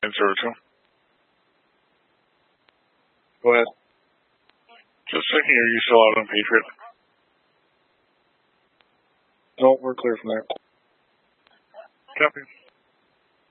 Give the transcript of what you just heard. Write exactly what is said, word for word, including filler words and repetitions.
nine zero two. Go ahead. Just checking, are you still out on Patriot? No, we're clear from there. Copy.